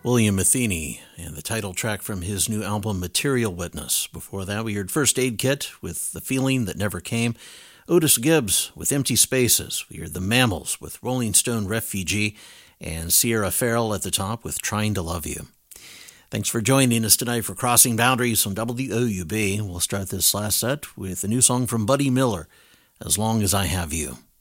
William Matheny, and the title track from his new album Material Witness. Before that, we heard First Aid Kit with The Feeling That Never Came, Otis Gibbs with Empty Spaces. We heard The Mammals with Rolling Stone Refugee, and Sierra Farrell at the top with Trying to Love You. Thanks for joining us tonight for Crossing Boundaries on WOUB. We'll start this last set with a new song from Buddy Miller, As Long as I Have You.